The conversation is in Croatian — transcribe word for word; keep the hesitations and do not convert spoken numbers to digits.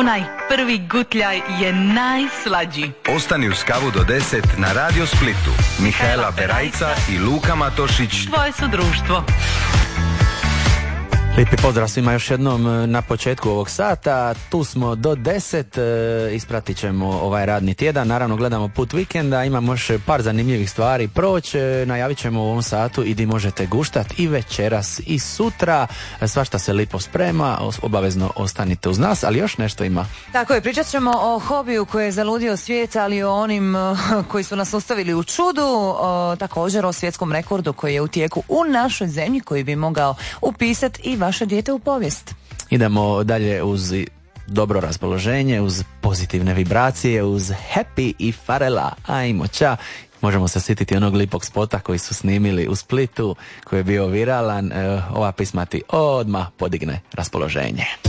Onaj prvi gutljaj je najslađi. Ostani uz kavu do deset na Radio Splitu. Mihaela Berajca i Luka Matošić. Tvoje su društvo. Lijepi pozdrav svima još jednom na početku ovog sata. Tu smo do deset, ispratit ćemo ovaj radni tjedan. Naravno gledamo put vikenda, imamo još par zanimljivih stvari proći. Najavit ćemo u ovom satu i di možete guštat i večeras i sutra. Svašta se lipo sprema, obavezno ostanite uz nas, ali još nešto ima. Tako je, pričat ćemo o hobiju koji je zaludio svijet, ali i o onim koji su nas ostavili u čudu. O, također o svjetskom rekordu koji je u tijeku u našoj zemlji, koji bi mogao upisati i vaše dijete u povijest. Idemo dalje uz dobro raspoloženje, uz pozitivne vibracije, uz Happy i Farela. Ajmo, ča! Možemo se sjetiti onog lipog spota koji su snimili u Splitu, koji je bio viralan. Ova pisma ti odmah podigne raspoloženje.